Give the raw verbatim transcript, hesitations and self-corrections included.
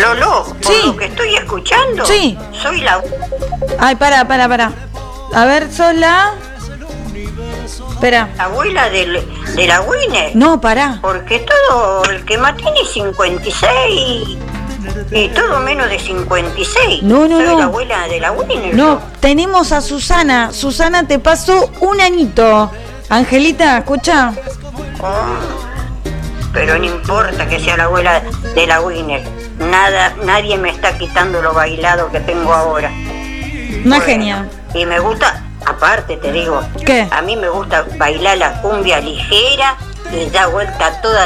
Lolo, por Sí. lo que estoy escuchando, Sí. soy la... Ay, para, para, para. A ver, sos la... Espera. abuela del, de la Winner. No, pará. Porque todo el que más tiene cincuenta y seis y todo menos de cincuenta y seis. No, no, Soy no. la abuela de la Winner. No, tenemos a Susana. Susana, te pasó un añito. Angelita, escucha. Oh, pero no importa que sea la abuela de la Winner. Nada, nadie me está quitando lo bailado que tengo ahora. Una Bueno, genia. Y me gusta, aparte te digo, ¿Qué? a mí me gusta bailar la cumbia ligera y da vuelta toda